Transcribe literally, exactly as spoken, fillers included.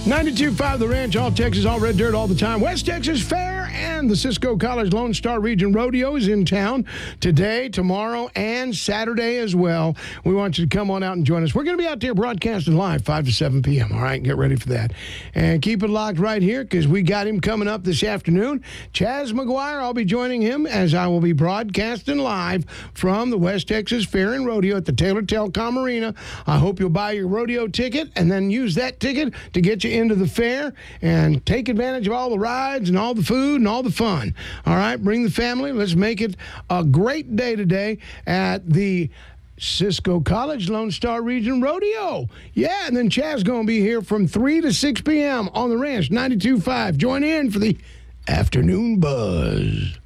ninety-two point five The Ranch, all Texas, all red dirt, all the time. West Texas Fair and the Cisco College Lone Star Region Rodeo is in town today, tomorrow, and Saturday as well. We want you to come on out and join us. We're going to be out there broadcasting live five to seven p.m., all right? Get ready for that. And keep it locked right here because we got him coming up this afternoon. Chaz McGuire, I'll be joining him as I will be broadcasting live from the West Texas Fair and Rodeo at the Taylor Telecom Arena. I hope you'll buy your rodeo ticket and then use that ticket to get you into the fair and take advantage of all the rides and all the food and all the fun. All right, bring the family. Let's make it a great day today at the Cisco College Lone Star Region Rodeo. Yeah, and then Chaz going to be here from three to six p.m. on the Ranch, ninety-two point five. Join in for the afternoon buzz.